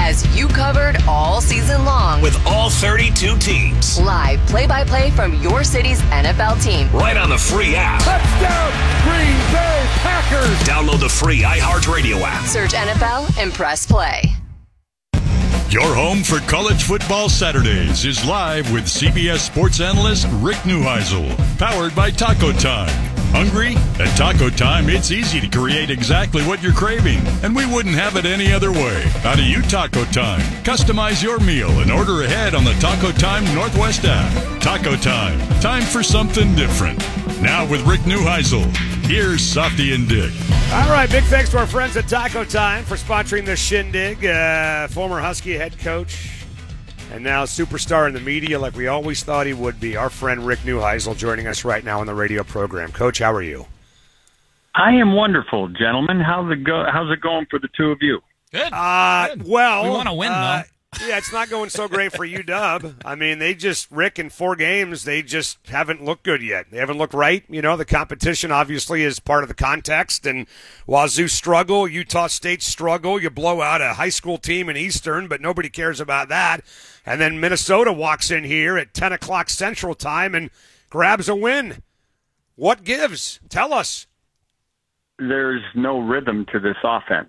has you covered all season long with all 32 teams. Live play-by-play from your city's NFL team. Right on the free app. Touchdown, Green Bay Packers. Download the free iHeartRadio app. Search NFL and press play. Your home for College Football Saturdays is live with CBS sports analyst Rick Neuheisel. Powered by Taco Time. Hungry? At Taco Time, it's easy to create exactly what you're craving, and we wouldn't have it any other way. How do you Taco Time? Customize your meal and order ahead on the Taco Time Northwest app. Taco Time. Time for something different. Now with Rick Neuheisel, here's Softy and Dick. All right, big thanks to our friends at Taco Time for sponsoring this shindig. Former Husky head coach and now superstar in the media like we always thought he would be. Our friend Rick Neuheisel joining us right now on the radio program. Coach, how are you? I am wonderful, gentlemen. How's it going for the two of you? Good. Good. Well, we want to win, though. Yeah, it's not going so great for UW. I mean, Rick, in 4 games, they just haven't looked good yet. They haven't looked right. You know, the competition obviously is part of the context. And Wazoo struggle, Utah State struggle. You blow out a high school team in Eastern, but nobody cares about that. And then Minnesota walks in here at 10 o'clock Central Time and grabs a win. What gives? Tell us. There's no rhythm to this offense.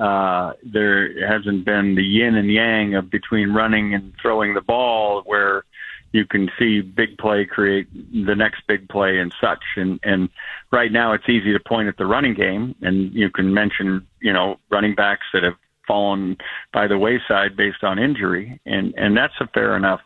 There hasn't been the yin and yang of between running and throwing the ball where you can see big play create the next big play and such. And right now it's easy to point at the running game, and you can mention, running backs that have fallen by the wayside based on injury. And that's a fair enough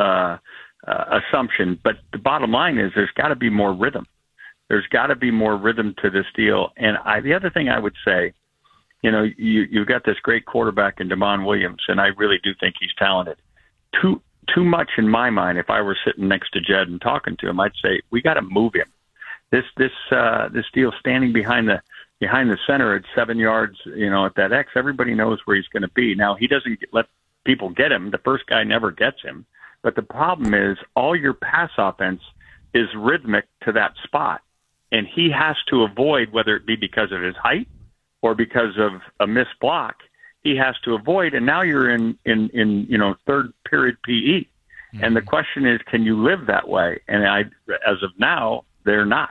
assumption. But the bottom line is there's got to be more rhythm. There's got to be more rhythm to this deal. And the other thing I would say, you've got this great quarterback in Damon Williams, and I really do think he's talented. Too much in my mind. If I were sitting next to Jed and talking to him, I'd say we got to move him. This deal standing behind the center at 7 yards, at that X, everybody knows where he's going to be. Now he doesn't let people get him. The first guy never gets him. But the problem is all your pass offense is rhythmic to that spot. And he has to avoid, whether it be because of his height or because of a missed block, he has to avoid. And now you're in third period PE. Mm-hmm. And the question is, can you live that way? And as of now, they're not.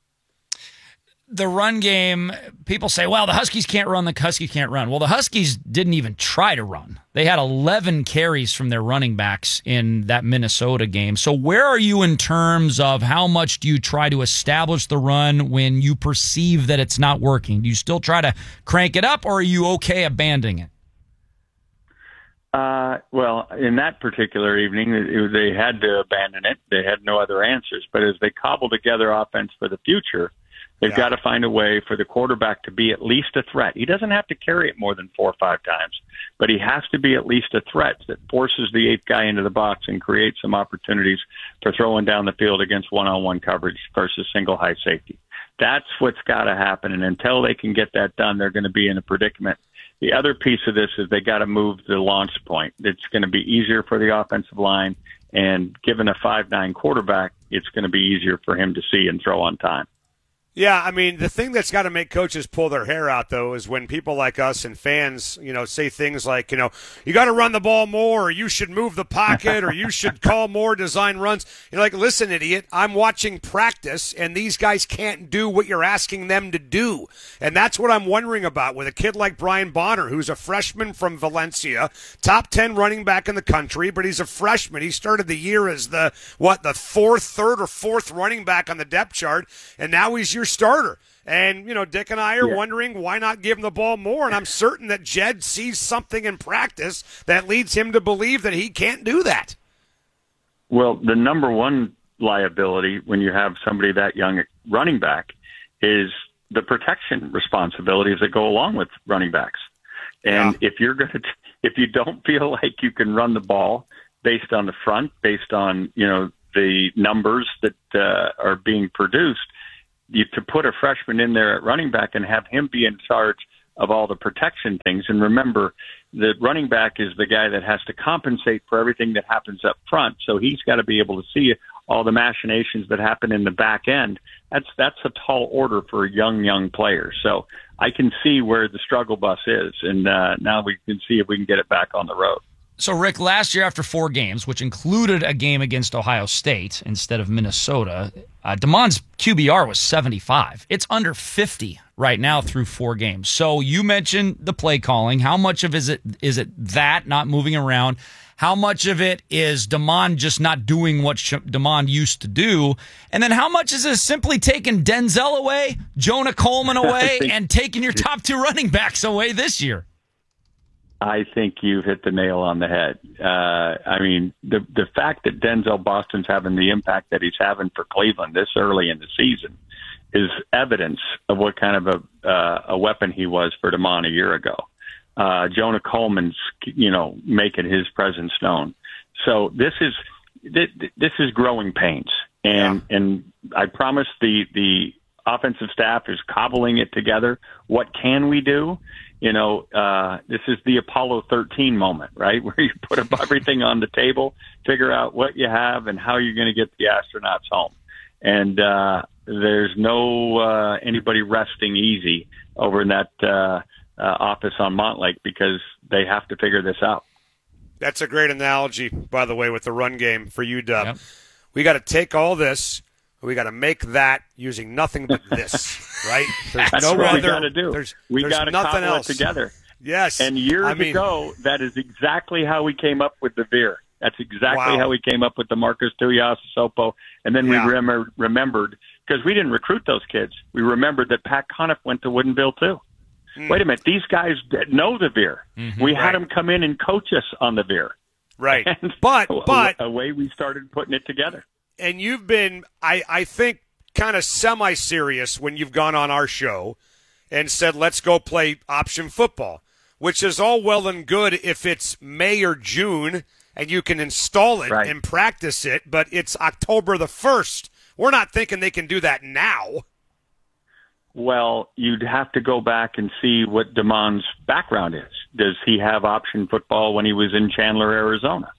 The run game, people say, well, the Huskies can't run, the Huskies can't run. Well, the Huskies didn't even try to run. They had 11 carries from their running backs in that Minnesota game. So where are you in terms of how much do you try to establish the run when you perceive that it's not working? Do you still try to crank it up, or are you okay abandoning it? Well, in that particular evening, they had to abandon it. They had no other answers. But as they cobble together offense for the future, they've got to find a way for the quarterback to be at least a threat. He doesn't have to carry it more than 4 or 5 times, but he has to be at least a threat that forces the 8th guy into the box and creates some opportunities for throwing down the field against one-on-one coverage versus single high safety. That's what's got to happen, and until they can get that done, they're going to be in a predicament. The other piece of this is they got to move the launch point. It's going to be easier for the offensive line, and given a 5'9" quarterback, it's going to be easier for him to see and throw on time. Yeah, I mean, the thing that's got to make coaches pull their hair out, though, is when people like us and fans, say things like, you got to run the ball more, or you should move the pocket, or you should call more design runs. You're like, listen, idiot, I'm watching practice, and these guys can't do what you're asking them to do. And that's what I'm wondering about with a kid like Brian Bonner, who's a freshman from Valencia, top 10 running back in the country, but he's a freshman. He started the year as the third or fourth running back on the depth chart, and now he's your starter. And, Dick and I are wondering why not give him the ball more, and I'm certain that Jed sees something in practice that leads him to believe that he can't do that. Well, the number one liability when you have somebody that young running back is the protection responsibilities that go along with running backs. And if you don't feel like you can run the ball based on the front, based on, the numbers that are being produced, to put a freshman in there at running back and have him be in charge of all the protection things. And remember, the running back is the guy that has to compensate for everything that happens up front. So he's got to be able to see all the machinations that happen in the back end, that's a tall order for a young player. So I can see where the struggle bus is, and now we can see if we can get it back on the road. So, Rick, last year after 4 games, which included a game against Ohio State instead of Minnesota, DeMond's QBR was 75. It's under 50 right now through 4 games. So you mentioned the play calling. How much of is it that, not moving around? How much of it is DeMond just not doing what DeMond used to do? And then how much is it simply taking Denzel away, Jonah Coleman away, and taking your top 2 running backs away this year? I think you've hit the nail on the head. I mean, the fact that Denzel Boston's having the impact that he's having for Cleveland this early in the season is evidence of what kind of a weapon he was for DeMond a year ago. Jonah Coleman's, making his presence known. So this is growing pains, and I promise the offensive staff is cobbling it together. What can we do? This is the Apollo 13 moment, right? Where you put everything on the table, figure out what you have and how you're going to get the astronauts home. And there's no anybody resting easy over in that office on Montlake because they have to figure this out. That's a great analogy, by the way, with the run game for you, Dub. Yep. We got to take all this. We got to make that using nothing but this, right? There's That's no what other. we got to do. We got to nothing cobble else it together. Yes. And years ago, that is exactly how we came up with the Veer. That's exactly how we came up with the Marcus Tuiasosopo. And then we remembered, because we didn't recruit those kids, we remembered that Pat Conniff went to Woodinville too. Wait a minute, these guys know the Veer. Mm-hmm, we had them come in and coach us on the Veer. Right. And but away we started putting it together. And you've been, I think, kind of semi-serious when you've gone on our show and said, let's go play option football, which is all well and good if it's May or June and you can install it and practice it, but it's October the 1st. We're not thinking they can do that now. Well, you'd have to go back and see what DeMond's background is. Does he have option football when he was in Chandler, Arizona?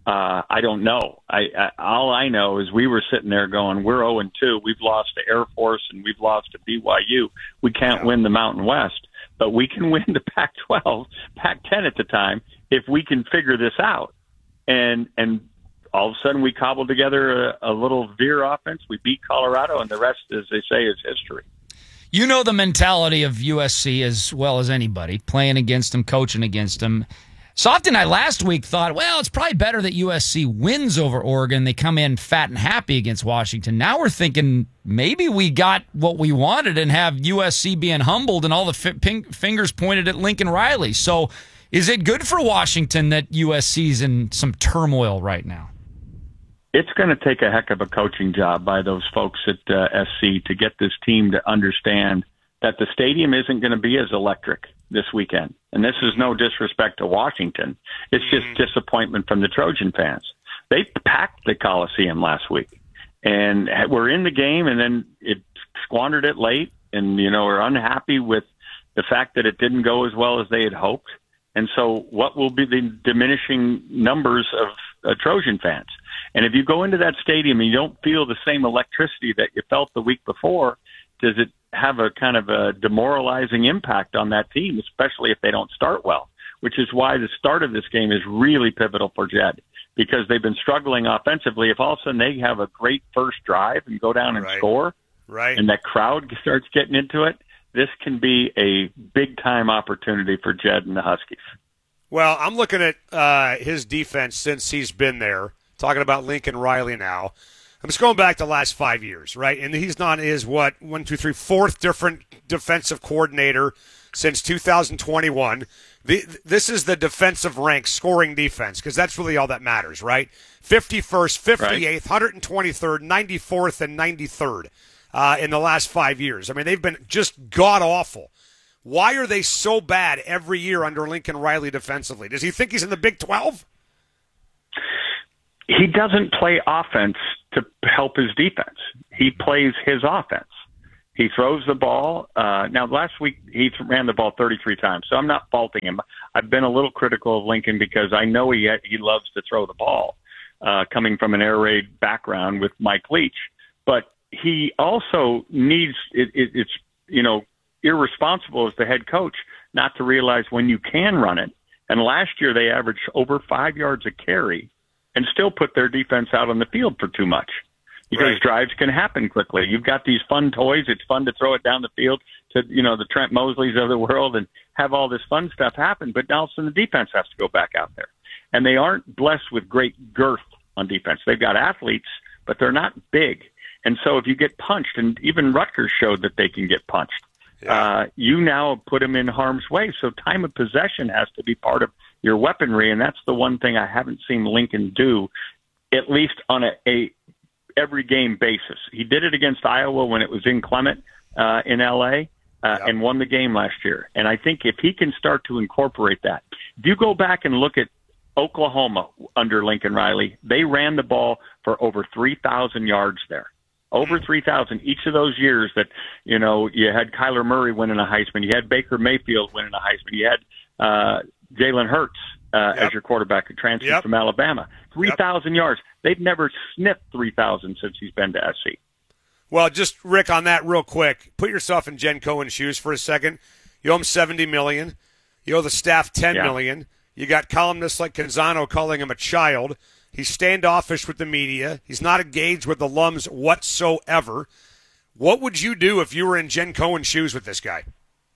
I don't know. All I know is we were sitting there going, we're 0-2. We've lost to Air Force and we've lost to BYU. We can't win the Mountain West, but we can win the Pac-12, Pac-10 at the time, if we can figure this out. And all of a sudden we cobbled together a little Veer offense. We beat Colorado, and the rest, as they say, is history. You know the mentality of USC as well as anybody, playing against them, coaching against them. Softy and I last week thought, well, it's probably better that USC wins over Oregon. They come in fat and happy against Washington. Now we're thinking maybe we got what we wanted and have USC being humbled and all the fingers pointed at Lincoln Riley. So is it good for Washington that USC's in some turmoil right now? It's going to take a heck of a coaching job by those folks at SC to get this team to understand that the stadium isn't going to be as electric this weekend. And this is no disrespect to Washington. It's just disappointment from the Trojan fans. They packed the Coliseum last week and were in the game, and then it squandered it late, and, are unhappy with the fact that it didn't go as well as they had hoped. And so what will be the diminishing numbers of Trojan fans? And if you go into that stadium and you don't feel the same electricity that you felt the week before, does it have a kind of a demoralizing impact on that team, especially if they don't start well, which is why the start of this game is really pivotal for Jed, because they've been struggling offensively. If all of a sudden they have a great first drive and go down and score, and that crowd starts getting into it, this can be a big-time opportunity for Jed and the Huskies. Well, I'm looking at his defense since he's been there, talking about Lincoln Riley now. I'm just going back to the last 5 years, right? And he's not fourth different defensive coordinator since 2021. This is the defensive rank scoring defense, because that's really all that matters, right? 51st, 58th, 123rd, 94th, and 93rd in the last 5 years. I mean, they've been just god-awful. Why are they so bad every year under Lincoln Riley defensively? Does he think he's in the Big 12? He doesn't play offense to help his defense. He plays his offense. He throws the ball. Now, last week he ran the ball 33 times, so I'm not faulting him. I've been a little critical of Lincoln because I know he loves to throw the ball. coming from an air raid background with Mike Leach. But he also needs it's irresponsible as the head coach not to realize when you can run it. And last year they averaged over 5 yards a carry and still put their defense out on the field for too much. Because drives can happen quickly. You've got these fun toys. It's fun to throw it down the field to, the Trent Mosleys of the world and have all this fun stuff happen. But now the defense has to go back out there. And they aren't blessed with great girth on defense. They've got athletes, but they're not big. And so if you get punched, and even Rutgers showed that they can get punched, you now put them in harm's way. So time of possession has to be part of your weaponry. And that's the one thing I haven't seen Lincoln do, at least on a every game basis. He did it against Iowa when it was inclement in LA and won the game last year. And I think if he can start to incorporate that, if you go back and look at Oklahoma under Lincoln Riley, they ran the ball for over 3,000 yards there. Over 3,000 each of those years that, you had Kyler Murray winning a Heisman, you had Baker Mayfield winning a Heisman, you had Jalen Hurts as your quarterback who transferred from Alabama. 3,000 yards. They've never sniffed 3,000 since he's been to SC. Well, just, Rick, on that real quick, put yourself in Jen Cohen's shoes for a second. You owe him $70 million. You owe the staff $10 million. You got columnists like Canzano calling him a child. He's standoffish with the media. He's not engaged with alums whatsoever. What would you do if you were in Jen Cohen's shoes with this guy?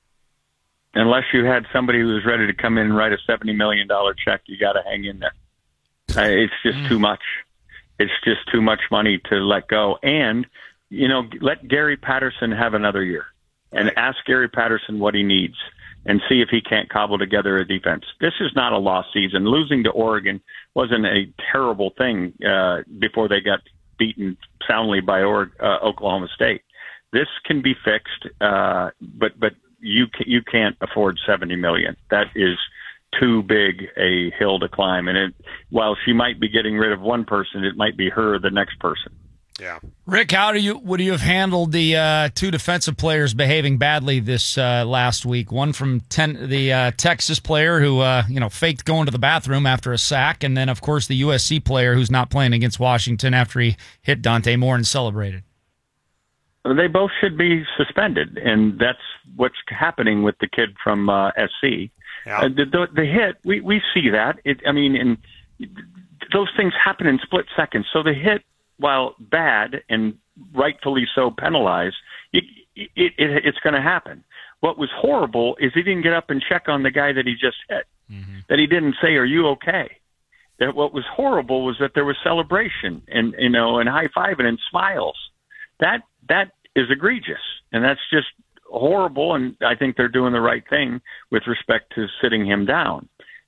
Unless you had somebody who was ready to come in and write a $70 million check, you got to hang in there. It's just too much. It's just too much money to let go. And, let Gary Patterson have another year and ask Gary Patterson what he needs and see if he can't cobble together a defense. This is not a lost season. Losing to Oregon wasn't a terrible thing before they got beaten soundly by Oklahoma State. This can be fixed, but you can't afford $70 million. That is too big a hill to climb. And while she might be getting rid of one person, it might be her or the next person. Yeah. Rick, would you have handled the two defensive players behaving badly this last week? One from the Texas player who faked going to the bathroom after a sack, and then of course the USC player who's not playing against Washington after he hit Dante Moore and celebrated. They both should be suspended, and that's what's happening with the kid from SC. Yeah. The hit, we see that. And those things happen in split seconds. So the hit, while bad and rightfully so penalized, it's going to happen. What was horrible is he didn't get up and check on the guy that he just hit, that he didn't say, "Are you okay?" That what was horrible was that there was celebration and high-fiving and smiles. That is egregious, and that's just horrible, and I think they're doing the right thing with respect to sitting him down.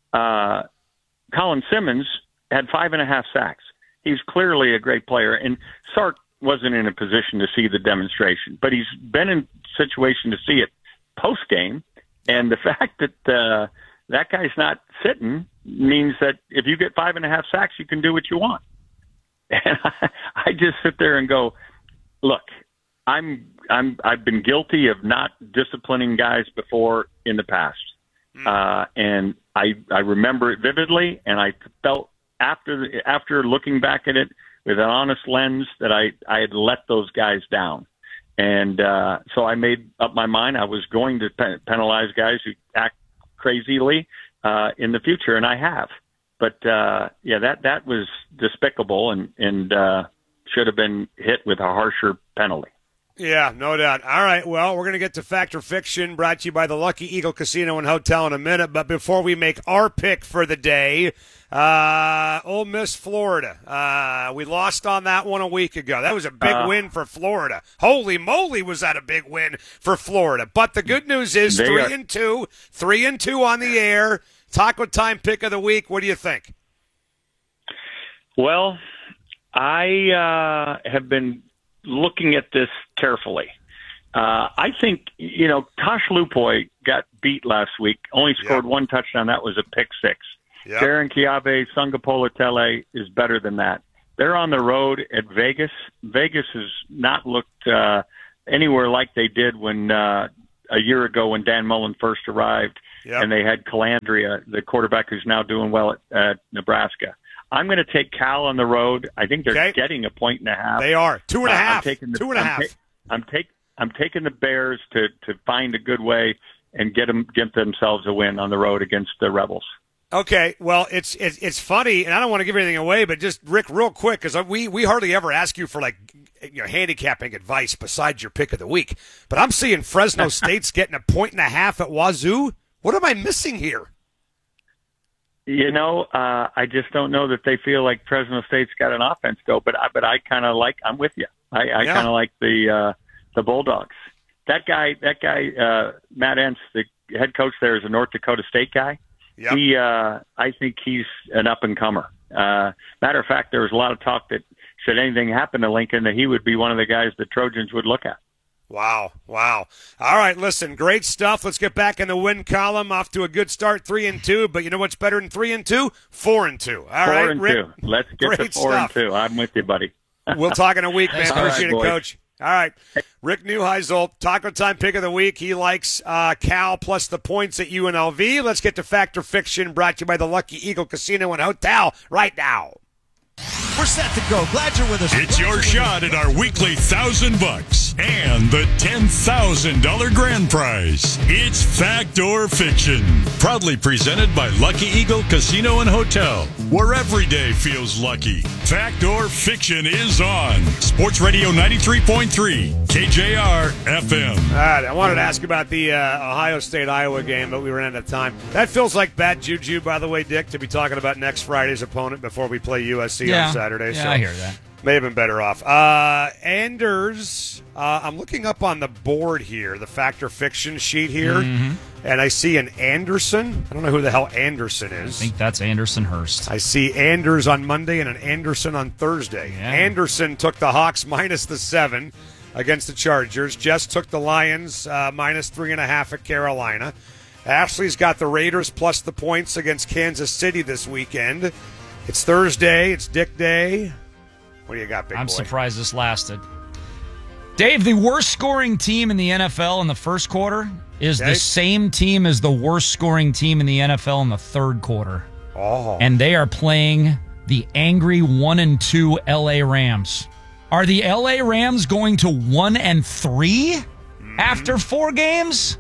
Colin Simmons had 5.5 sacks. He's clearly a great player, and Sark wasn't in a position to see the demonstration, but he's been in a situation to see it post-game, and the fact that that guy's not sitting means that if you get 5.5 sacks, you can do what you want. And I just sit there and go, look, I've been guilty of not disciplining guys before in the past, and I remember it vividly, and I felt after looking back at it with an honest lens that I had let those guys down, and so I made up my mind I was going to penalize guys who act crazily in the future, and I have. But that was despicable and should have been hit with a harsher penalty. Yeah, no doubt. All right, well, we're going to get to Fact or Fiction, brought to you by the Lucky Eagle Casino and Hotel in a minute. But before we make our pick for the day, Ole Miss, Florida. We lost on that one a week ago. That was a big win for Florida. Holy moly, was that a big win for Florida. But the good news is 3-2, 3-2 on the air. Taco Time pick of the week. What do you think? Well, I have been looking at this carefully. I think, Tosh Lupoy got beat last week, only scored one touchdown. That was a pick six. Yep. Darren Kiabe, Sungapola Tele is better than that. They're on the road at Vegas. Vegas has not looked anywhere like they did when a year ago when Dan Mullen first arrived, and they had Calandria, the quarterback who's now doing well at Nebraska. I'm going to take Cal on the road. I think they're Okay. getting a 1.5. They are 2.5. I'm taking the, 2.5. I'm taking the Bears to find a good way and get themselves a win on the road against the Rebels. Okay, well, it's funny, and I don't want to give anything away, but just Rick, real quick, because we hardly ever ask you for handicapping advice besides your pick of the week. But I'm seeing Fresno State's getting a 1.5 at Wazoo. What am I missing here? I just don't know that they feel like Fresno State's got an offense though. But I kind of like. I'm with you. I kind of like the Bulldogs. That guy, Matt Entz, the head coach there, is a North Dakota State guy. Yep. I think he's an up-and-comer. Matter of fact, there was a lot of talk that should anything happen to Lincoln, that he would be one of the guys the Trojans would look at. Wow. All right, listen, great stuff. Let's get back in the win column. Off to a good start, 3-2. But you know what's better than 3-2? 4-2. All right, 4-2. Rick. Let's get to 4-2. I'm with you, buddy. We'll talk in a week, man. Appreciate it, boys. Coach. All right. Rick Neuheisel, Taco Time pick of the week. He likes Cal plus the points at UNLV. Let's get to Fact or Fiction, brought to you by the Lucky Eagle Casino and Hotel right now. We're set to go. Glad you're with us. It's your shot at our weekly $1,000 and the $10,000 grand prize. It's Fact or Fiction. Proudly presented by Lucky Eagle Casino and Hotel, where every day feels lucky. Fact or Fiction is on Sports Radio 93.3 KJR FM. All right, I wanted to ask about the Ohio State-Iowa game, but we ran out of time. That feels like bad juju, by the way, Dick, to be talking about next Friday's opponent before we play USC on Saturday. Yeah, so I hear that. May have been better off. Anders, I'm looking up on the board here, the Fact or Fiction sheet here, and I see an Anderson. I don't know who the hell Anderson is. I think that's Anderson Hurst. I see Anders on Monday and an Anderson on Thursday. Yeah. Anderson took the Hawks minus the 7 against the Chargers. Jess took the Lions minus 3.5 at Carolina. Ashley's got the Raiders plus the points against Kansas City this weekend. It's Thursday. It's Dick Day. What do you got, big boy? I'm surprised this lasted. Dave, the worst scoring team in the NFL in the first quarter is the same team as the worst scoring team in the NFL in the third quarter. Oh. And they are playing the angry 1-2 LA Rams. Are the LA Rams going to 1-3 after 4 games?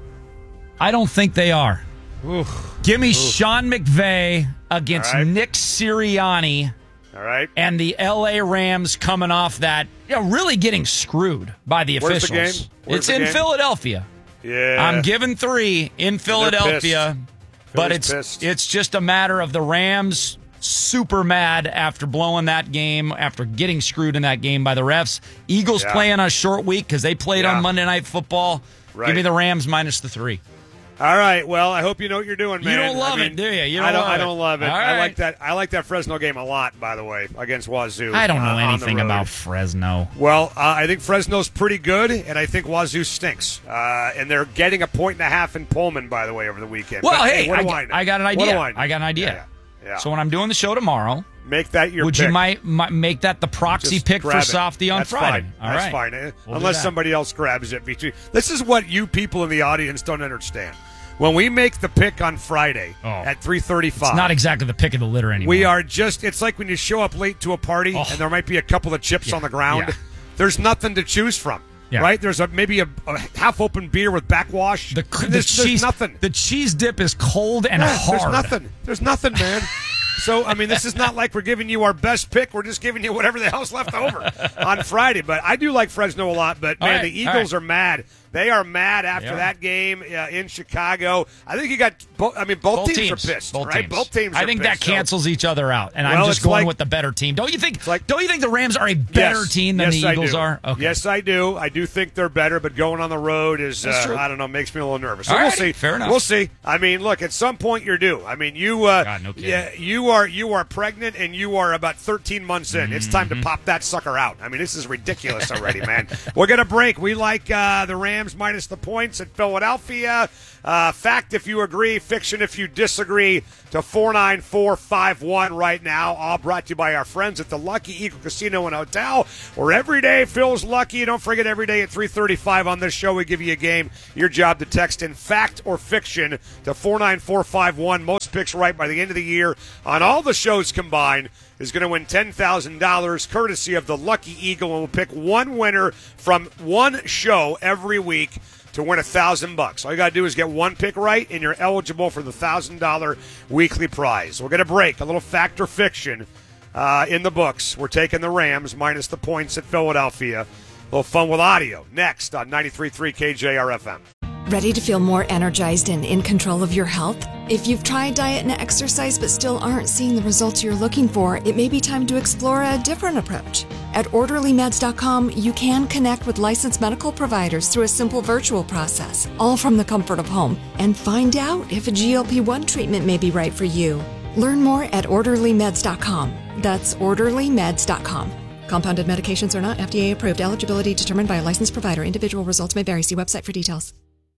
I don't think they are. Oof. Give me Sean McVay against Nick Sirianni. All right. And the LA Rams coming off that, really getting screwed by the Where's officials. the game? Where's It's the in game? Philadelphia. Yeah. I'm giving 3 in Philadelphia. But pissed. it's just a matter of the Rams super mad after blowing that game, after getting screwed in that game by the refs. Eagles playing on a short week because they played on Monday Night Football. Right. Give me the Rams minus the 3. All right. Well, I hope you know what you're doing, man. You don't love it, do you? I don't love it. All I right. like that Fresno game a lot, by the way, against Wazoo. I don't know on the anything road. about Fresno. Well, I think Fresno's pretty good, and I think Wazoo stinks. And they're getting a 1.5 in Pullman, by the way, over the weekend. Well, But, hey, what do I know? I got an What idea. do I know? I got an idea. Yeah. So when I'm doing the show tomorrow, make that your would pick. you make that the proxy Just pick for grab it. Softy on That's Friday? Fine. All That's right. fine. We'll do Unless that. somebody else grabs it. This is what you people in the audience don't understand. When we make the pick on Friday at 3:35, It's not exactly the pick of the litter anymore. we are just, it's like when you show up late to a party and there might be a couple of chips on the ground. Yeah. There's nothing to choose from, right? There's maybe a half-open beer with backwash. There's nothing. The cheese dip is cold and hard. There's nothing, man. So, I mean, this is not like we're giving you our best pick. We're just giving you whatever the hell's left over on Friday. But I do like Fresno a lot. But, man, the Eagles are mad. They are mad after that game in Chicago. I think you got both teams are pissed, right? Both teams are I think pissed, that cancels each other out. And Well, I'm just it's going like- with the better team. Don't you think the Rams are a Yes. better team than Yes, the I Eagles do. are? Okay. Yes, I do. I do think they're better, but going on the road is, That's true. I don't know, makes me a little nervous. So All we'll righty. see. Fair enough. We'll see. I mean, look, at some point you're due. I mean, you, no kidding. you are pregnant and you are about 13 months in. It's time to pop that sucker out. I mean, this is ridiculous already, man. We're going to break. We like the Rams minus the points at Philadelphia. Fact if you agree, fiction if you disagree, to 49451 right now. All brought to you by our friends at the Lucky Eagle Casino and Hotel, where every day feels lucky. Don't forget, every day at 3:35 on this show, we give you a game. Your job to text in fact or fiction to 49451. Most picks right by the end of the year on all the shows combined is going to win $10,000 courtesy of the Lucky Eagle, and we'll pick one winner from one show every week to win $1,000. All you got to do is get one pick right, and you're eligible for the $1,000 weekly prize. We're going to break a little fact or fiction in the books. We're taking the Rams minus the points at Philadelphia. A little fun with audio next on 93.3 KJRFM. Ready to feel more energized and in control of your health? If you've tried diet and exercise but still aren't seeing the results you're looking for, it may be time to explore a different approach. At OrderlyMeds.com, you can connect with licensed medical providers through a simple virtual process, all from the comfort of home, and find out if a GLP-1 treatment may be right for you. Learn more at OrderlyMeds.com. That's OrderlyMeds.com. Compounded medications are not FDA approved. Eligibility determined by a licensed provider. Individual results may vary. See website for details.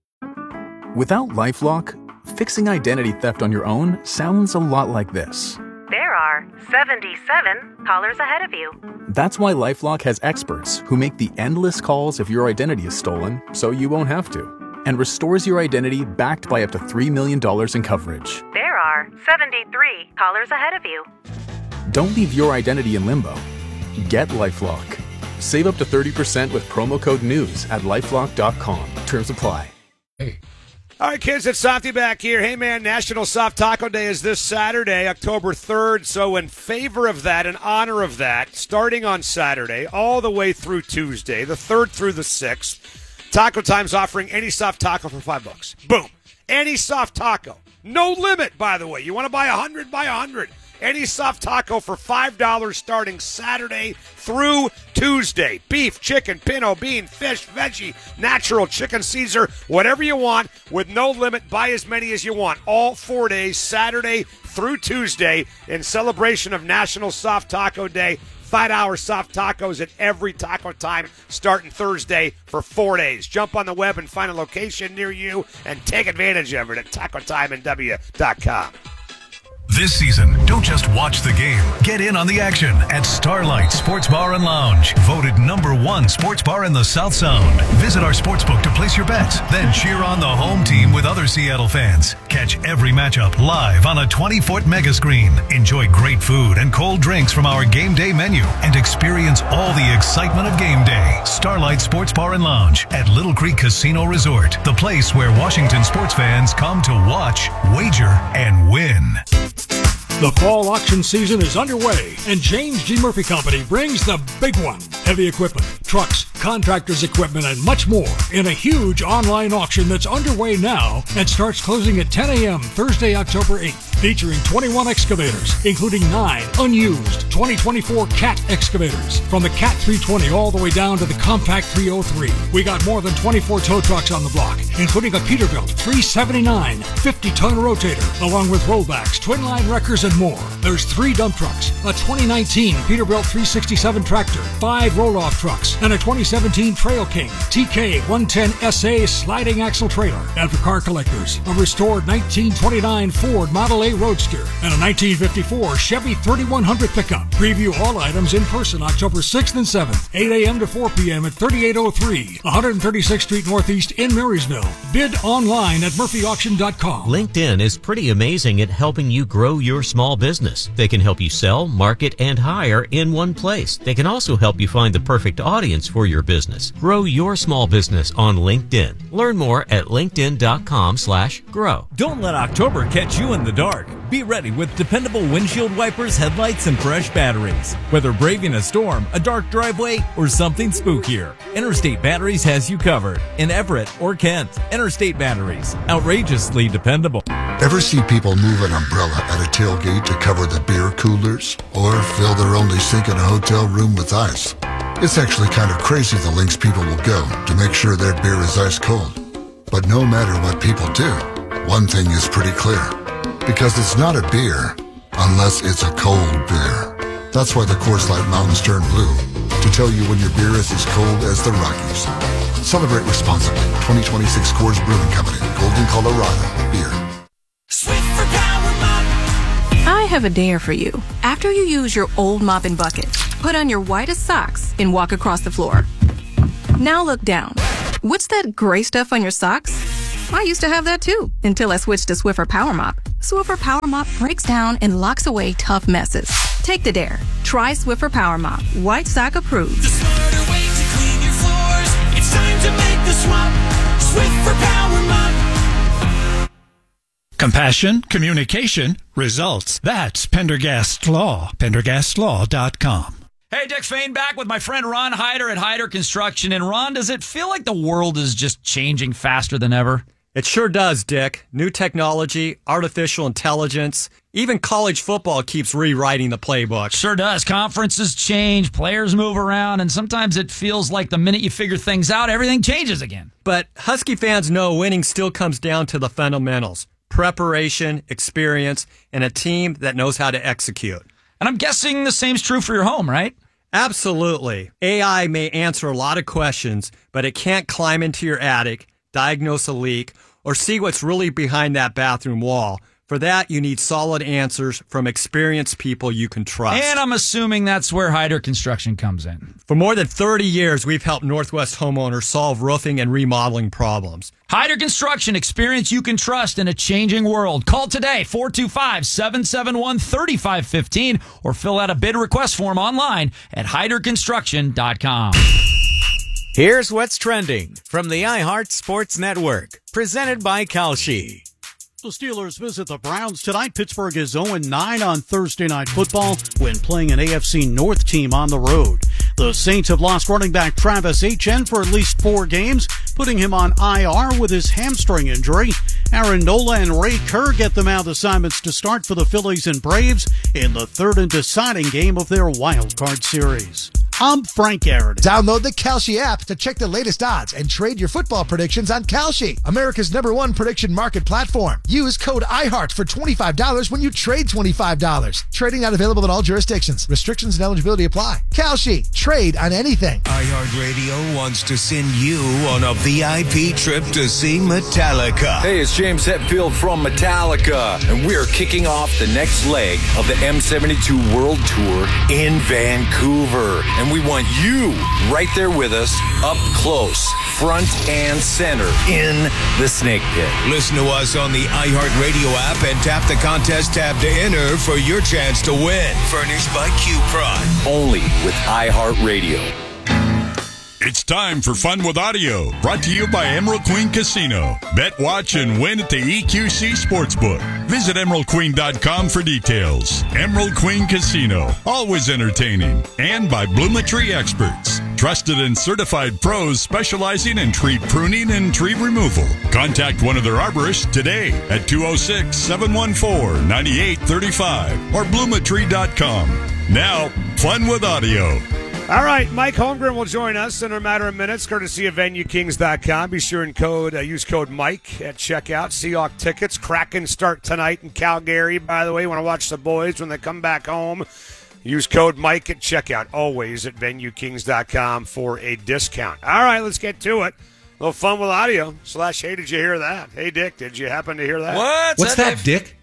Without LifeLock, fixing identity theft on your own sounds a lot like this. There are 77 callers ahead of you. That's why LifeLock has experts who make the endless calls if your identity is stolen, so you won't have to, and restores your identity backed by up to $3 million in coverage. There are 73 callers ahead of you. Don't leave your identity in limbo. Get LifeLock. Save up to 30% with promo code NEWS at LifeLock.com. Terms apply. Hey. All right, kids, it's Softy back here. Hey, man, National Soft Taco Day is this Saturday, October 3rd. So in favor of that, in honor of that, starting on Saturday all the way through Tuesday, the 3rd through the 6th, Taco Time's offering any soft taco for $5. Boom. Any soft taco. No limit, by the way. You want to buy 100, buy 100. Any soft taco for $5 starting Saturday through Tuesday. Beef, chicken, pinto, bean, fish, veggie, natural, chicken Caesar, whatever you want with no limit. Buy as many as you want. All 4 days, Saturday through Tuesday, in celebration of National Soft Taco Day. $5 soft tacos at every Taco Time starting Thursday for 4 days. Jump on the web and find a location near you and take advantage of it at TacoTimeNW.com. This season, don't just watch the game. Get in on the action at Starlight Sports Bar and Lounge. Voted #1 sports bar in the South Sound. Visit our sportsbook to place your bets. Then cheer on the home team with other Seattle fans. Catch every matchup live on a 20-foot mega screen. Enjoy great food and cold drinks from our game day menu. And experience all the excitement of game day. Starlight Sports Bar and Lounge at Little Creek Casino Resort. The place where Washington sports fans come to watch, wager, and win. The fall auction season is underway, and James G. Murphy Company brings the big one. Heavy equipment, trucks, contractors' equipment, and much more in a huge online auction that's underway now and starts closing at 10 a.m. Thursday, October 8th. Featuring 21 excavators, including 9 unused 2024 CAT excavators. From the CAT 320 all the way down to the Compact 303. We got more than 24 tow trucks on the block, including a Peterbilt 379 50-ton rotator, along with rollbacks, twin-line wreckers, and more. There's 3 dump trucks, a 2019 Peterbilt 367 tractor, 5 roll-off trucks, and a 2017 Trail King TK 110 SA sliding axle trailer. And for car collectors, a restored 1929 Ford Model A Roadster and a 1954 Chevy 3100 pickup. Preview all items in person October 6th and 7th, 8 a.m. to 4 p.m. at 3803 136th Street Northeast in Marysville. Bid online at murphyauction.com. LinkedIn is pretty amazing at helping you grow your small business. They can help you sell, market, and hire in one place. They can also help you find the perfect audience for your business. Grow your small business on LinkedIn. Learn more at linkedin.com/grow. Don't let October catch you in the dark. Be ready with dependable windshield wipers, headlights, and fresh batteries. Whether braving a storm, a dark driveway, or something spookier, Interstate Batteries has you covered. In Everett or Kent, Interstate Batteries. Outrageously dependable. Ever see people move an umbrella at a tailgate to cover the beer coolers? Or fill their only sink in a hotel room with ice? It's actually kind of crazy the lengths people will go to make sure their beer is ice cold. But no matter what people do, one thing is pretty clear. Because it's not a beer unless it's a cold beer. That's why the Coors Light Mountains turn blue, to tell you when your beer is as cold as the Rockies. Celebrate responsibly. 2026 Coors Brewing Company, Golden, Colorado. Beer. Swiffer Power Mop. I have a dare for you. After you use your old mop and bucket, put on your whitest socks and walk across the floor. Now look down. What's that gray stuff on your socks? I used to have that too, until I switched to Swiffer Power Mop. Swiffer Power Mop breaks down and locks away tough messes. Take the dare. Try Swiffer Power Mop. White Sock approved. The smarter way to clean your floors. It's time to make the swap. Swiffer Power Mop. Compassion, communication, results. That's Pendergast Law. PendergastLaw.com. Hey, Dick Fain back with my friend Ron Hyder at Hyder Construction. And Ron, does it feel like the world is just changing faster than ever? It sure does, Dick. New technology, artificial intelligence, even college football keeps rewriting the playbook. Sure does. Conferences change, players move around, and sometimes it feels like the minute you figure things out, everything changes again. But Husky fans know winning still comes down to the fundamentals: preparation, experience, and a team that knows how to execute. And I'm guessing the same's true for your home, right? Absolutely. AI may answer a lot of questions, but it can't climb into your attic, diagnose a leak, or see what's really behind that bathroom wall. For that, you need solid answers from experienced people you can trust. And I'm assuming that's where Hyder Construction comes in. For more than 30 years, we've helped Northwest homeowners solve roofing and remodeling problems. Hyder Construction, experience you can trust in a changing world. Call today, 425-771-3515, or fill out a bid request form online at hyderconstruction.com. Here's what's trending from the iHeart Sports Network, presented by Kalshi. The Steelers visit the Browns tonight. Pittsburgh is 0-9 on Thursday Night Football when playing an AFC North team on the road. The Saints have lost running back Travis Etienne for at least 4 games, putting him on IR with his hamstring injury. Aaron Nola and Ray Kerr get them out assignments to start for the Phillies and Braves in the third and deciding game of their wild card series. I'm Frank Aaron. Download the Kalshi app to check the latest odds and trade your football predictions on Kalshi, America's #1 prediction market platform. Use code IHEART for $25 when you trade $25. Trading not available in all jurisdictions. Restrictions and eligibility apply. Kalshi. Trade on anything. iHeartRadio wants to send you on a VIP trip to see Metallica. Hey, it's James Hetfield from Metallica, and we're kicking off the next leg of the M72 World Tour in Vancouver. And we want you right there with us, up close, front and center, in the Snake Pit. Listen to us on the iHeartRadio app and tap the contest tab to enter for your chance to win. Furnished by Q-Prime. Only with iHeartRadio. It's time for Fun with Audio, brought to you by Emerald Queen Casino. Bet, watch, and win at the EQC Sportsbook. Visit EmeraldQueen.com for details. Emerald Queen Casino, always entertaining. And by Blumetry Experts, trusted and certified pros specializing in tree pruning and tree removal. Contact one of their arborists today at 206-714-9835 or Blumetry.com. Now, Fun with Audio. All right, Mike Holmgren will join us in a matter of minutes, courtesy of VenueKings.com. Be sure and use code Mike at checkout. Seahawk tickets. Kraken start tonight in Calgary. By the way, you want to watch the boys when they come back home. Use code Mike at checkout, always at VenueKings.com for a discount. All right, let's get to it. A little Fun with Audio. Hey, did you hear that? Hey, Dick, did you happen to hear that? What's that, Dick?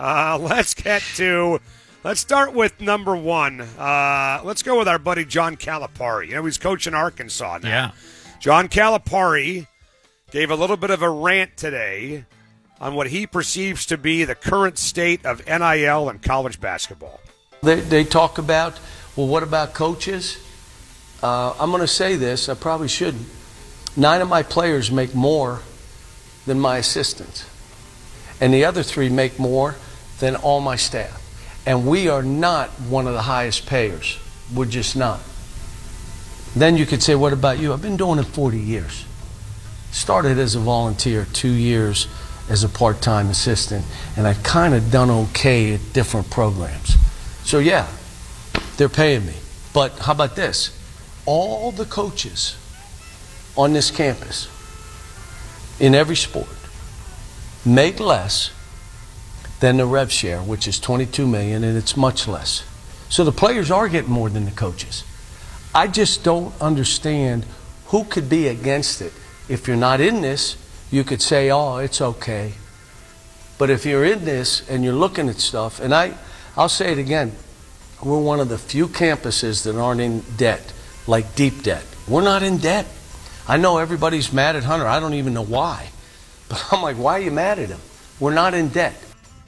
Let's start with number one. Let's go with our buddy John Calipari. He's coaching Arkansas now. Yeah. John Calipari gave a little bit of a rant today on what he perceives to be the current state of NIL and college basketball. They talk about, well, what about coaches? I'm going to say this. I probably shouldn't. 9 of my players make more than my assistants. And the other 3 make more than all my staff. And we are not one of the highest payers. We're just not. Then you could say, what about you? I've been doing it 40 years. Started as a volunteer, 2 years as a part-time assistant, and I've kind of done okay at different programs. So yeah, they're paying me. But how about this? All the coaches on this campus, in every sport, make less than the rev share, which is $22 million, and it's much less. So the players are getting more than the coaches. I just don't understand who could be against it. If you're not in this, you could say, oh, it's okay. But if you're in this and you're looking at stuff, and I'll say it again, we're one of the few campuses that aren't in debt, like deep debt. We're not in debt. I know everybody's mad at Hunter. I don't even know why. But I'm like, why are you mad at him? We're not in debt.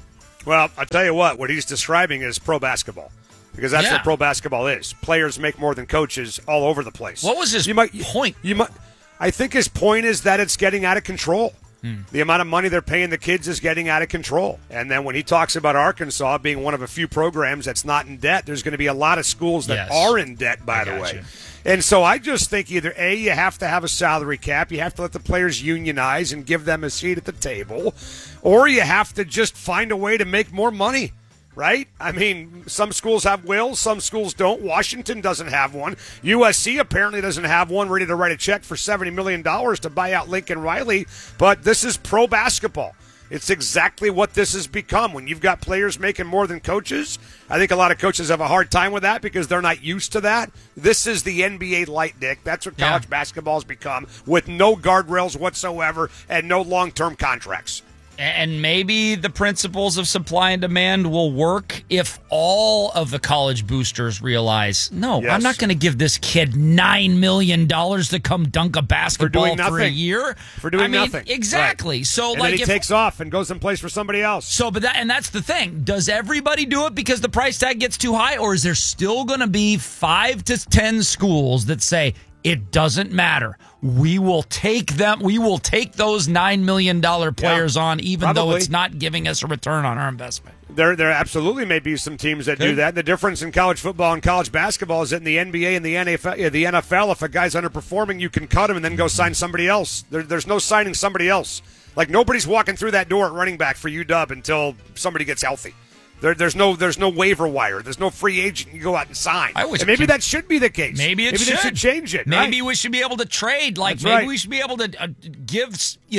Well, I'll tell you what he's describing is pro basketball. Because that's what pro basketball is. Players make more than coaches all over the place. What was his point? I think his point is that it's getting out of control. The amount of money they're paying the kids is getting out of control. And then when he talks about Arkansas being one of a few programs that's not in debt, there's going to be a lot of schools that are in debt, by the way. And so I just think either, A, you have to have a salary cap, you have to let the players unionize and give them a seat at the table, or you have to just find a way to make more money. Right? I mean, some schools have wills, some schools don't. Washington doesn't have one. USC apparently doesn't have one ready to write a check for $70 million to buy out Lincoln Riley. But this is pro basketball. It's exactly what this has become. When you've got players making more than coaches, I think a lot of coaches have a hard time with that because they're not used to that. This is the NBA light, Dick. That's what college basketball has become, with no guardrails whatsoever and no long-term contracts. And maybe the principles of supply and demand will work if all of the college boosters realize, no, I'm not going to give this kid $9 million to come dunk a basketball for a year. For doing nothing. Exactly. Right. So, and then he takes off and goes and plays for somebody else. So, that's the thing. Does everybody do it because the price tag gets too high, or is there still going to be 5 to 10 schools that say, it doesn't matter. We will take them. We will take those $9 million players on, even though it's not giving us a return on our investment. There absolutely may be some teams that do that. The difference in college football and college basketball is that in the NBA and the NFL, if a guy's underperforming, you can cut him and then go sign somebody else. There's no signing somebody else. Like, nobody's walking through that door at running back for UW until somebody gets healthy. There's no waiver wire. There's no free agent you go out and sign. And maybe that should be the case. Maybe they should change it. Maybe we should be able to trade. Like, maybe we should be able to give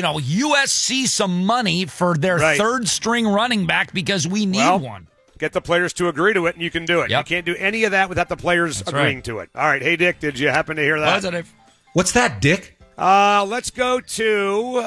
USC some money for their third string running back because we need one. Get the players to agree to it, and you can do it. You can't do any of that without the players agreeing to it. All right. Hey, Dick, did you happen to hear that? What's that, Dick? Let's go to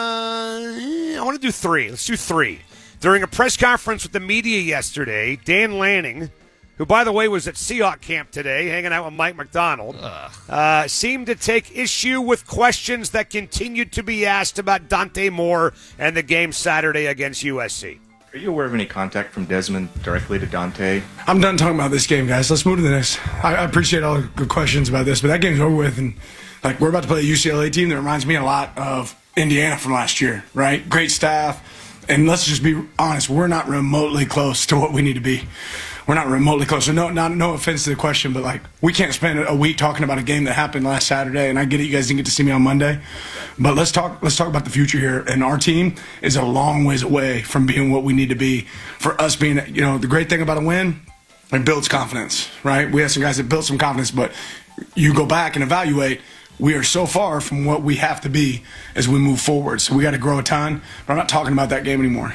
I want to do 3. Let's do 3. During a press conference with the media yesterday, Dan Lanning, who, by the way, was at Seahawk camp today, hanging out with Mike McDonald, seemed to take issue with questions that continued to be asked about Dante Moore and the game Saturday against USC. Are you aware of any contact from Desmond directly to Dante? I'm done talking about this game, guys. Let's move to the next. I appreciate all the good questions about this, but that game's over with, and we're about to play a UCLA team that reminds me a lot of Indiana from last year, right? Great staff. And let's just be honest, we're not remotely close to what we need to be. We're not remotely close. So no offense to the question, but we can't spend a week talking about a game that happened last Saturday. And I get it, you guys didn't get to see me on Monday, but let's talk about the future here. And our team is a long ways away from being what we need to be. For us being, the great thing about a win, it builds confidence, right? We have some guys that built some confidence, but you go back and evaluate. We are so far from what we have to be as we move forward. So we got to grow a ton, but I'm not talking about that game anymore.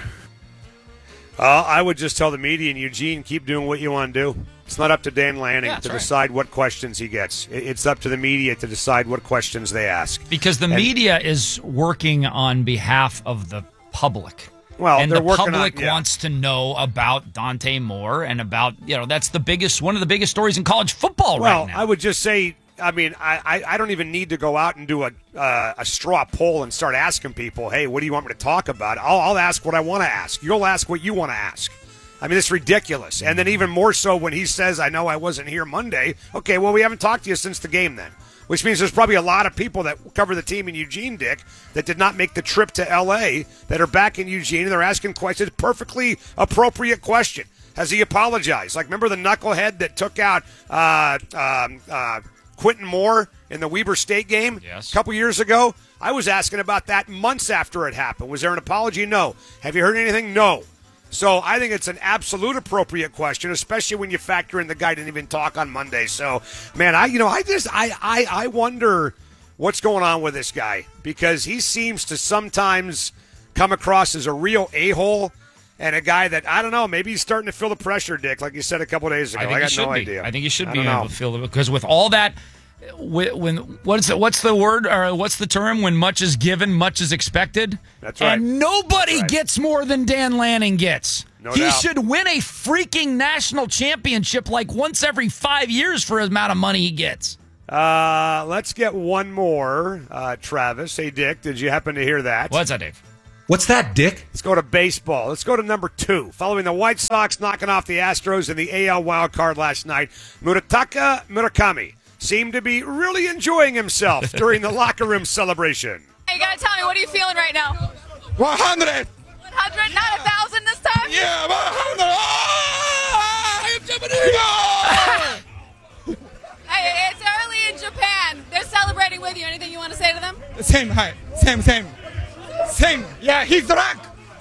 I would just tell the media in Eugene, keep doing what you want to do. It's not up to Dan Lanning to decide what questions he gets. It's up to the media to decide what questions they ask. Because the media is working on behalf of the public. Well, and the public wants to know about Dante Moore and about, that's one of the biggest stories in college football right now. Well, I would just say, I don't even need to go out and do a straw poll and start asking people, hey, what do you want me to talk about? I'll ask what I want to ask. You'll ask what you want to ask. I mean, it's ridiculous. And then even more so when he says, I know I wasn't here Monday. Okay, well, we haven't talked to you since the game then, which means there's probably a lot of people that cover the team in Eugene, Dick, that did not make the trip to L.A., that are back in Eugene, and they're asking questions. Perfectly appropriate question. Has he apologized? Remember the knucklehead that took out Quentin Moore in the Weber State game a couple years ago? I was asking about that months after it happened. Was there an apology? No. Have you heard anything? No. So I think it's an absolute appropriate question, especially when you factor in the guy didn't even talk on Monday. So, man, I wonder what's going on with this guy, because he seems to sometimes come across as a real a-hole and a guy that, I don't know, maybe he's starting to feel the pressure, Dick, like you said a couple days ago. I got no idea. I think he should be able to feel it, because with all that, what's the word, or what's the term? When much is given, much is expected. That's right. And nobody gets more than Dan Lanning gets. No he doubt. should win a freaking national championship once every 5 years for the amount of money he gets. Let's get one more. Travis, hey, Dick, did you happen to hear that? What's that, Dave? What's that, Dick? Let's go to baseball. Let's go to number 2. Following the White Sox knocking off the Astros in the AL wildcard last night, Murataka Murakami seemed to be really enjoying himself during the locker room celebration. Hey, you gotta tell me, what are you feeling right now? 100. 100, not 1,000 this time? Yeah, 100. Hey, it's early in Japan. They're celebrating with you. Anything you want to say to them? Same height. Same. Yeah, he's drunk.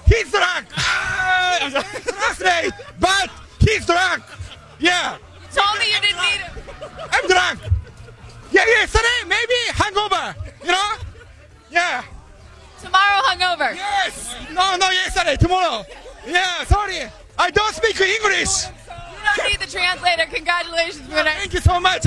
Last day, but he's drunk. Yeah. Told me you didn't need him. I'm drunk. Yeah, yesterday, maybe hangover. You know? Yeah. Tomorrow hungover. Yes. No, yesterday, tomorrow. Yeah, sorry. I don't speak English. You don't need the translator. Congratulations, Bruno. Thank you so much.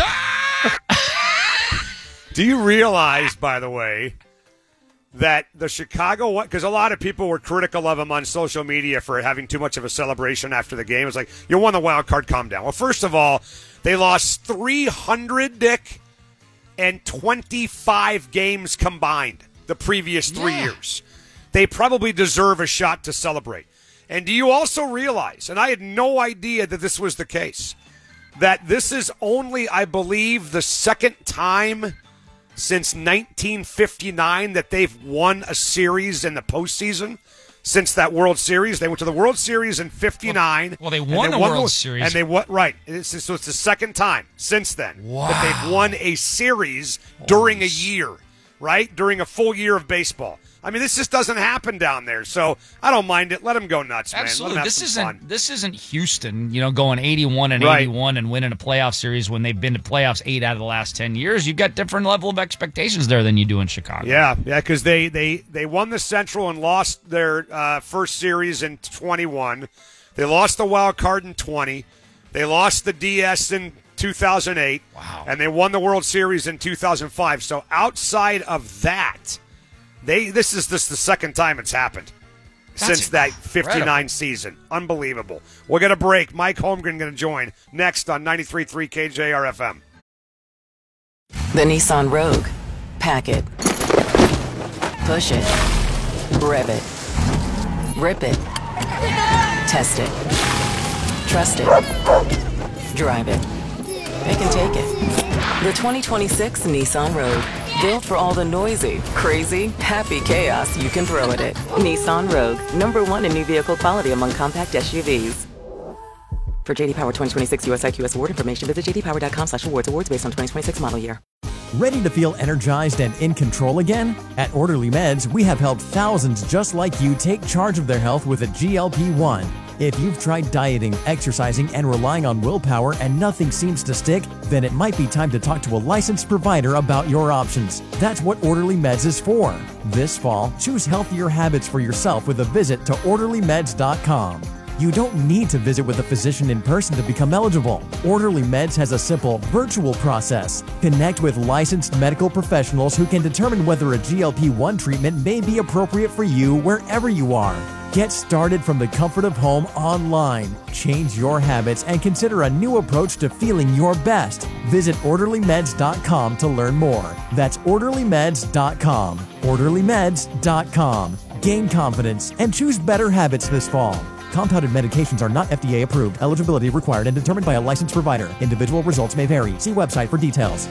Do you realize, by the way, that the Chicago, because a lot of people were critical of him on social media for having too much of a celebration after the game. It's like, you won the wild card, calm down. Well, first of all, they lost 300, Dick, and 25 games combined the previous 3 years. They probably deserve a shot to celebrate. And do you also realize, and I had no idea that this was the case, that this is only, I believe, the second time since 1959 that they've won a series in the postseason since that World Series. They went to the World Series in 59. Well, they won the World Series. And they won, right. So it's the second time since then that they've won a series during a year, right? During a full year of baseball. I mean, this just doesn't happen down there, so I don't mind it. Let them go nuts, man. Absolutely. Let them have some fun. This isn't Houston, going 81 and 81 and winning a playoff series when they've been to playoffs 8 out of the last 10 years. You've got different level of expectations there than you do in Chicago. Yeah, because they won the Central and lost their first series in 21. They lost the wild card in 20. They lost the DS in 2008. Wow. And they won the World Series in 2005. So outside of that, this is the second time it's happened since that 59 season. Unbelievable. We'll get a break. Mike Holmgren going to join next on 93.3 KJRFM. The Nissan Rogue. Pack it. Push it. Rev it. Rip it. Test it. Trust it. Drive it. It can take it. The 2026 Nissan Rogue. Built for all the noisy, crazy, happy chaos you can throw at it. Nissan Rogue. #1 in new vehicle quality among compact SUVs. For JD Power 2026 US IQS award information, visit jdpower.com/awards. Awards based on 2026 model year. Ready to feel energized and in control again? At Orderly Meds, we have helped thousands just like you take charge of their health with a GLP-1. If you've tried dieting, exercising, and relying on willpower and nothing seems to stick, then it might be time to talk to a licensed provider about your options. That's what Orderly Meds is for. This fall, choose healthier habits for yourself with a visit to OrderlyMeds.com. You don't need to visit with a physician in person to become eligible. Orderly Meds has a simple, virtual process. Connect with licensed medical professionals who can determine whether a GLP-1 treatment may be appropriate for you wherever you are. Get started from the comfort of home online. Change your habits and consider a new approach to feeling your best. Visit OrderlyMeds.com to learn more. That's OrderlyMeds.com. OrderlyMeds.com. Gain confidence and choose better habits this fall. Compounded medications are not FDA approved. Eligibility required and determined by a licensed provider. Individual results may vary. See website for details.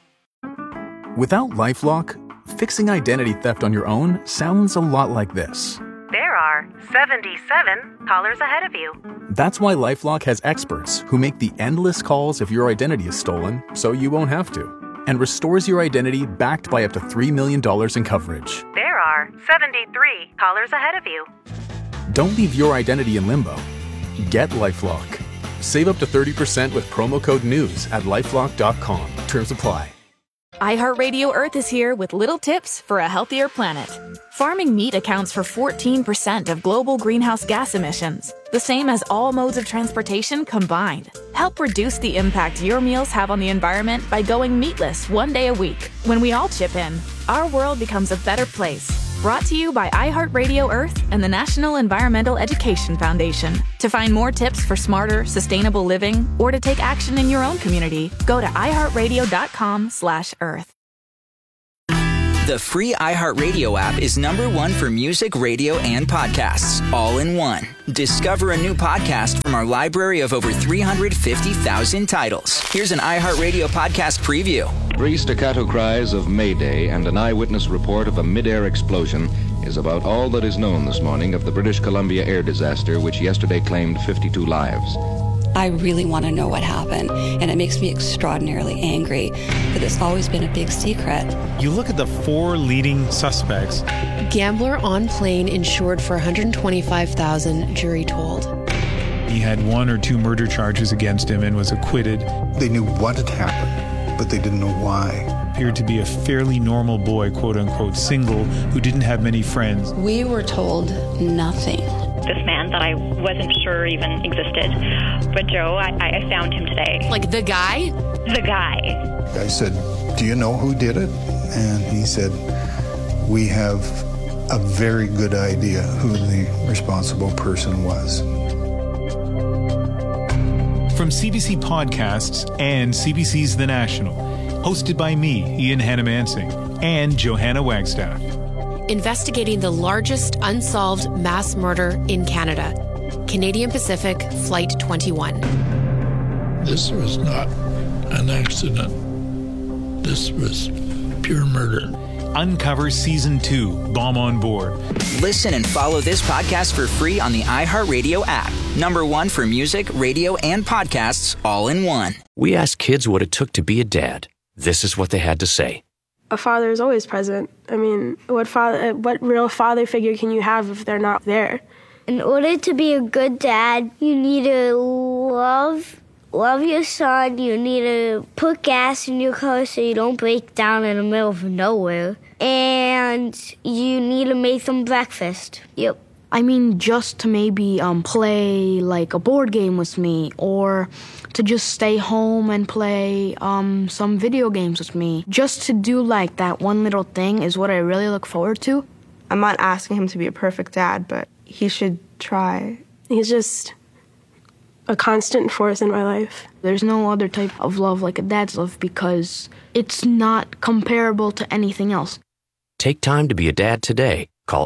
Without LifeLock, fixing identity theft on your own sounds a lot like this. There are 77 callers ahead of you. That's why LifeLock has experts who make the endless calls if your identity is stolen, so you won't have to, and restores your identity backed by up to $3 million in coverage. There are 73 callers ahead of you. Don't leave your identity in limbo. Get LifeLock. Save up to 30% with promo code NEWS at LifeLock.com. Terms apply. iHeartRadio Earth is here with little tips for a healthier planet. Farming meat accounts for 14% of global greenhouse gas emissions, the same as all modes of transportation combined. Help reduce the impact your meals have on the environment by going meatless one day a week. When we all chip in, our world becomes a better place. Brought to you by iHeartRadio Earth and the National Environmental Education Foundation. To find more tips for smarter, sustainable living, or to take action in your own community, go to iHeartRadio.com/earth. The free iHeartRadio app is #1 for music, radio, and podcasts, all in one. Discover a new podcast from our library of over 350,000 titles. Here's an iHeartRadio podcast preview. 3 staccato cries of Mayday and an eyewitness report of a mid-air explosion is about all that is known this morning of the British Columbia air disaster, which yesterday claimed 52 lives. I really want to know what happened, and it makes me extraordinarily angry that it's always been a big secret. You look at the 4 leading suspects. Gambler on plane insured for $125,000, jury told. He had 1 or 2 murder charges against him and was acquitted. They knew what had happened, but they didn't know why. Appeared to be a fairly normal boy, quote-unquote, single, who didn't have many friends. We were told nothing. This man that I wasn't sure even existed. But Joe, I found him today. Like the guy? The guy. I said, "Do you know who did it?" And he said, "We have a very good idea who the responsible person was." From CBC Podcasts and CBC's The National, hosted by me, Ian Hannamansing, and Johanna Wagstaff. Investigating the largest unsolved mass murder in Canada. Canadian Pacific Flight 21. This was not an accident. This was pure murder. Uncover Season 2, Bomb on Board. Listen and follow this podcast for free on the iHeartRadio app. #1 for music, radio, and podcasts, all in one. We asked kids what it took to be a dad. This is what they had to say. A father is always present. I mean, what real father figure can you have if they're not there? In order to be a good dad, you need to love your son. You need to put gas in your car so you don't break down in the middle of nowhere. And you need to make them breakfast. Yep. I mean, just to maybe play like a board game with me, or to just stay home and play some video games with me. Just to do like that one little thing is what I really look forward to. I'm not asking him to be a perfect dad, but he should try. He's just a constant force in my life. There's no other type of love like a dad's love because it's not comparable to anything else. Take time to be a dad today. Call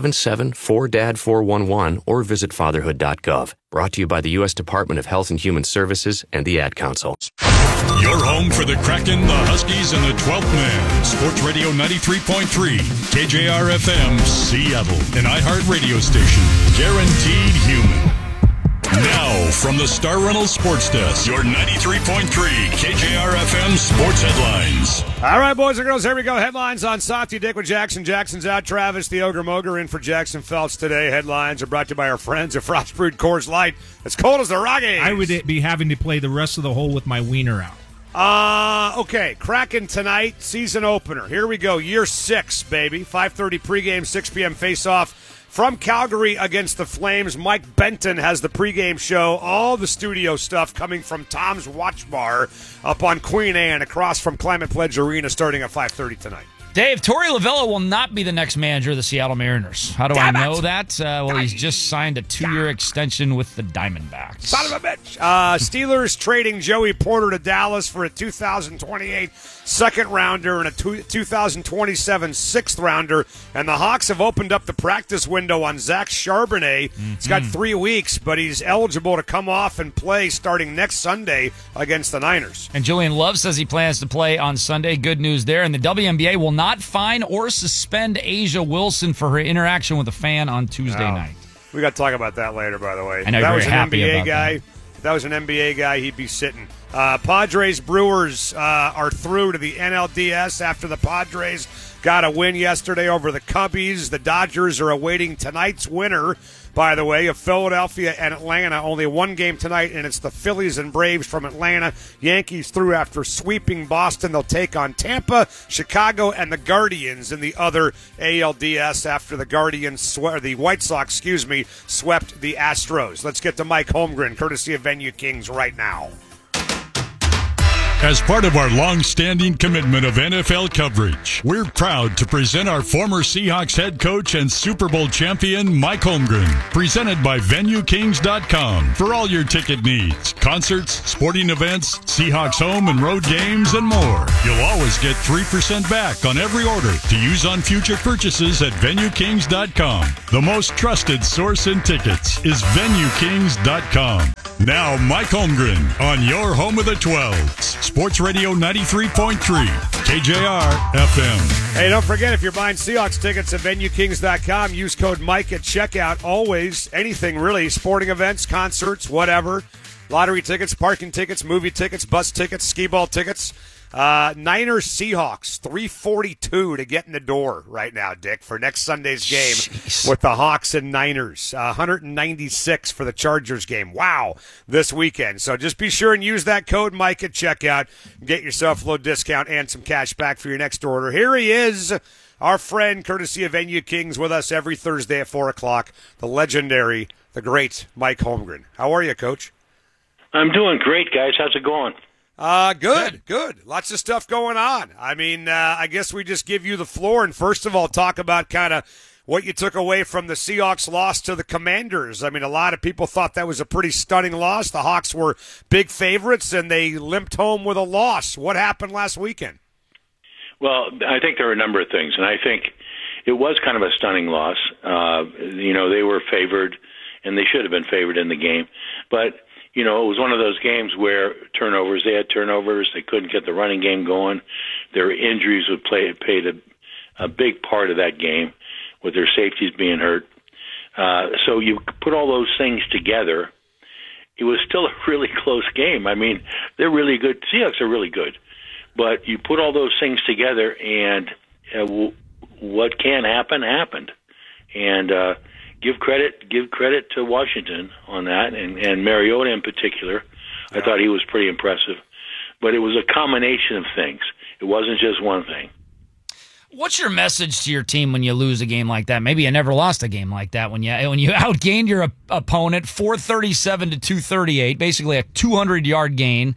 877-4DAD-411 or visit fatherhood.gov. Brought to you by the U.S. Department of Health and Human Services and the Ad Council. Your home for the Kraken, the Huskies, and the 12th Man. Sports Radio 93.3, KJR-FM, Seattle. An iHeart radio station. Guaranteed human. Now, from the Star Reynolds Sports Desk, your 93.3 KJR-FM Sports Headlines. All right, boys and girls, here we go. Headlines on Softy Dick with Jackson. Jackson's out. Travis, the Ogre Moger, in for Jackson Phelps today. Headlines are brought to you by our friends at Frost Brewed Coors Light. It's cold as the Rockies. I would be having to play the rest of the hole with my wiener out. Okay, Kraken tonight, season opener. Here we go, year 6, baby. 5:30 pregame, 6 p.m. face-off. From Calgary against the Flames, Mike Benton has the pregame show. All the studio stuff coming from Tom's Watch Bar up on Queen Anne across from Climate Pledge Arena starting at 5:30 tonight. Dave, Torey Lovullo will not be the next manager of the Seattle Mariners. How do I know that? Well, he's just signed a 2-year extension with the Diamondbacks. Son of a bitch. Steelers trading Joey Porter to Dallas for a 2028 second-rounder and a 2027 sixth-rounder. And the Hawks have opened up the practice window on Zach Charbonnet. It's got 3 weeks, but he's eligible to come off and play starting next Sunday against the Niners. And Julian Love says he plans to play on Sunday. Good news there. And the WNBA will not fine or suspend Asia Wilson for her interaction with a fan on Tuesday night. We got to talk about that later, by the way. I know that you're was very an happy NBA about guy. that. If that was an NBA guy, he'd be sitting. Padres Brewers are through to the NLDS after the Padres got a win yesterday over the Cubbies. The Dodgers are awaiting tonight's winner, by the way, of Philadelphia and Atlanta. Only one game tonight, and it's the Phillies and Braves from Atlanta. Yankees through after sweeping Boston. They'll take on Tampa, Chicago, and the Guardians in the other ALDS after the White Sox, swept the Astros. Let's get to Mike Holmgren, courtesy of Venue Kings, right now. As part of our long-standing commitment of NFL coverage, we're proud to present our former Seahawks head coach and Super Bowl champion, Mike Holmgren. Presented by VenueKings.com for all your ticket needs. Concerts, sporting events, Seahawks home and road games, and more. You'll always get 3% back on every order to use on future purchases at VenueKings.com. The most trusted source in tickets is VenueKings.com. Now, Mike Holmgren on your home of the 12s. Sports Radio 93.3, KJR FM. Hey, don't forget, if you're buying Seahawks tickets at VenueKings.com, use code Mike at checkout. Always, anything really, sporting events, concerts, whatever. Lottery tickets, parking tickets, movie tickets, bus tickets, skee ball tickets. Niners Seahawks, $342 to get in the door right now, Dick, for next Sunday's game with the Hawks and Niners. $196 for the Chargers game. Wow, this weekend. So just be sure and use that code Mike at checkout and get yourself a little discount and some cash back for your next order. Here he is, our friend, courtesy of Venue Kings, with us every Thursday at 4 o'clock, the legendary, the great Mike Holmgren. How are you, Coach? I'm doing great, guys. How's it going? Good. Lots of stuff going on. I mean, I guess we just give you the floor and first of all talk about kind of what you took away from the Seahawks loss to the Commanders. I mean, a lot of people thought that was a pretty stunning loss. The Hawks were big favorites and they limped home with a loss. What happened last weekend? Well, I think there are a number of things, and I think it was kind of a stunning loss. They were favored, and they should have been favored in the game, but it was one of those games where they had turnovers, they couldn't get the running game going. Their injuries played a big part of that game with their safeties being hurt. So you put all those things together, it was still a really close game. I mean, they're really good. Seahawks are really good. But you put all those things together, and what can happen, happened. And give credit to Washington on that, and Mariota in particular. I thought he was pretty impressive. But it was a combination of things. It wasn't just one thing. What's your message to your team when you lose a game like that? Maybe you never lost a game like that when you outgained your opponent 437 to 238, basically a 200-yard gain,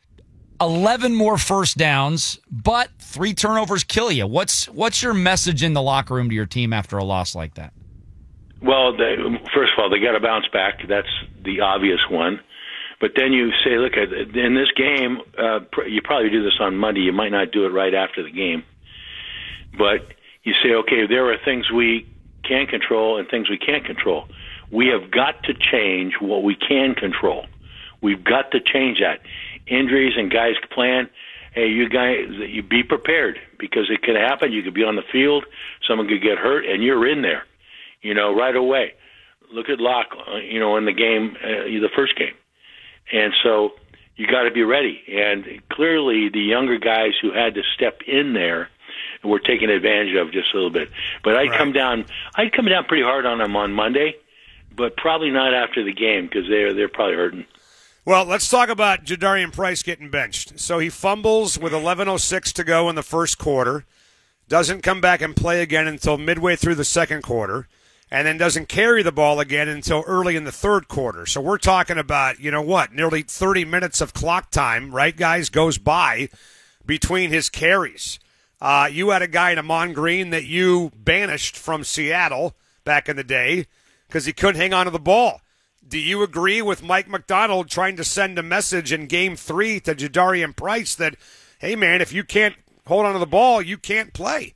11 more first downs, but 3 turnovers kill you. What's your message in the locker room to your team after a loss like that? Well, first of all, they got to bounce back. That's the obvious one. But then you say, look, in this game, you probably do this on Monday. You might not do it right after the game. But you say, okay, there are things we can control and things we can't control. We have got to change what we can control. We've got to change that. Injuries and guys playing, hey, you guys, you be prepared because it could happen. You could be on the field, someone could get hurt, and you're in there, right away. Look at Locke, in the game, the first game. And so you got to be ready. And clearly the younger guys who had to step in there were taken advantage of just a little bit. But I'd come down pretty hard on them on Monday, but probably not after the game because they're probably hurting. Well, let's talk about Jadarian Price getting benched. So he fumbles with 11:06 to go in the first quarter, doesn't come back and play again until midway through the second quarter, and then doesn't carry the ball again until early in the third quarter. So we're talking about, nearly 30 minutes of clock time, right, guys, goes by between his carries. You had a guy in Amon Green that you banished from Seattle back in the day because he couldn't hang on to the ball. Do you agree with Mike McDonald trying to send a message in Game 3 to Jadarian Price that, hey, man, if you can't hold on to the ball, you can't play?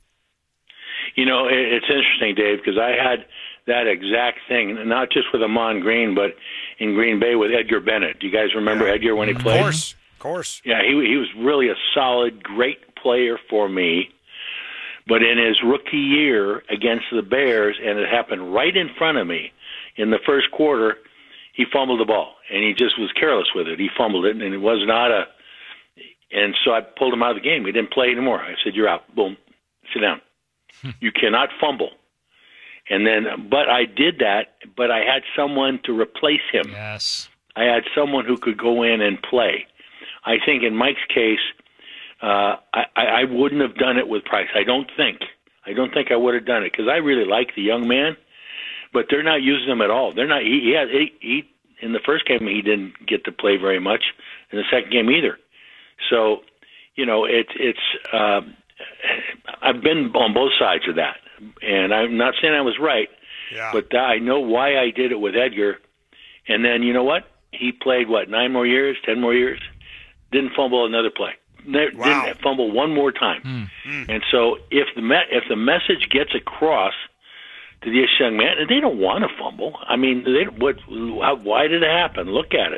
It's interesting, Dave, because I had that exact thing, not just with Amon Green, but in Green Bay with Edgar Bennett. Do you guys remember Edgar when he played? Of course. Yeah, he was really a solid, great player for me. But in his rookie year against the Bears, and it happened right in front of me in the first quarter, he fumbled the ball, and he just was careless with it. He fumbled it, and it was not and so I pulled him out of the game. He didn't play anymore. I said, you're out. Boom. Sit down. You cannot fumble. But I did that, but I had someone to replace him. Yes. I had someone who could go in and play. I think in Mike's case, I wouldn't have done it with Price. I don't think I would have done it because I really like the young man. But they're not using him at all. They're not. He in the first game he didn't get to play very much. In the second game either. So, I've been on both sides of that, and I'm not saying I was right, but I know why I did it with Edgar. And then you know what? He played 9 more years, 10 more years, didn't fumble another play, didn't fumble one more time. And so if the message gets across to this young man, and they don't want to fumble. I mean, why did it happen? Look at it.